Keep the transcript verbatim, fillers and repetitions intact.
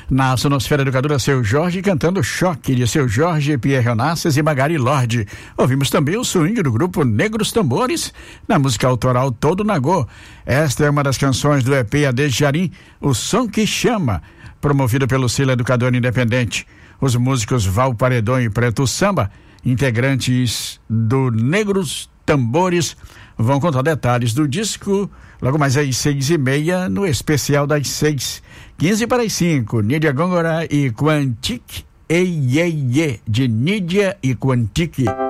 Na Sonosfera Educadora, Seu Jorge cantando Choque, de Seu Jorge, Pierre Onassis e Magari Lorde. Ouvimos também o swing do grupo Negros Tambores, na música autoral Todo Nagô. Esta é uma das canções do E P A D de Jarim, O Som que Chama, promovido pelo Silo Educador Independente. Os músicos Val Paredão e Preto Samba, integrantes do Negros Tambores, vão contar detalhes do disco logo mais às seis e meia no especial das seis. quinze para as cinco, Nídia Góngora e Quantique, Ei, Ei, Ei, de Nídia e Quantique.